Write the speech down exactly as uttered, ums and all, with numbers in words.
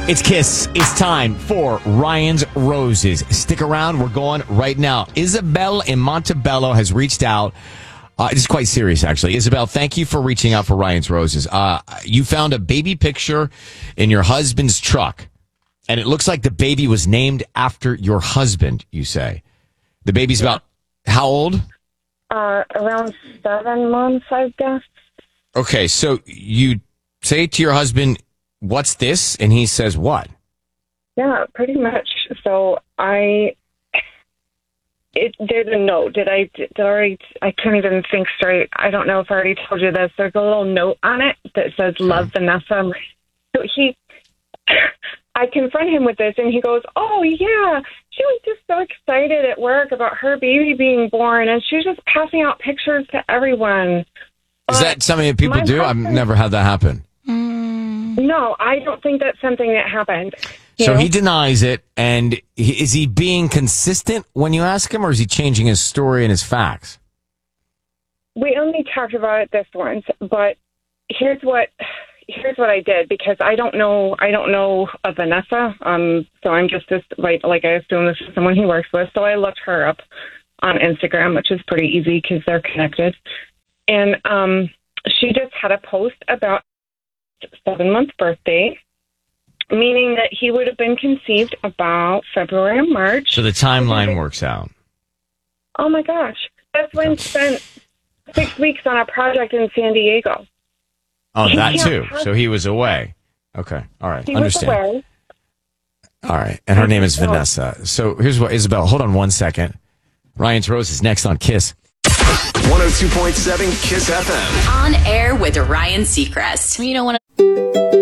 It's Kiss. It's time for Ryan's Roses. Stick around. We're going right now. Isabel in Montebello has reached out. Uh, it's quite serious, actually. Isabel, thank you for reaching out for Ryan's Roses. Uh, you found a baby picture in your husband's truck, and it looks like the baby was named after your husband, you say. The baby's about how old? Uh, around seven months, I guess. Okay, so you say to your husband, what's this? And he says what? Yeah, pretty much. So I, it, there's a note. Did I, did I already, I couldn't even think straight. I don't know if I already told you this. There's a little note on it that says, love Vanessa. So he, I confront him with this and he goes, oh yeah, she was just so excited at work about her baby being born and she was just passing out pictures to everyone. Is But that something that people my do? I've husband- never had that happen. No, I don't think that's something that happened. You So know? he denies it, and he, is he being consistent when you ask him, or is he changing his story and his facts? We only talked about it this once, but here's what here's what I did because I don't know I don't know of Vanessa. Um, so I'm just this like like I assume this is someone he works with. So I looked her up on Instagram, which is pretty easy because they're connected. And um, she just had a post about seven month birthday, meaning that he would have been conceived about February or March. So the timeline works out. Oh my gosh, that's when he spent six weeks on a project in San Diego. Oh, He that can't too. have- So he was away. Okay. All right. He Understand. was away. All right. And her name is Oh. Vanessa. So here's what, Isabel, hold on one second. Ryan's Rose is next on Kiss. one oh two point seven Kiss F M. On air with Ryan Seacrest. You don't want to.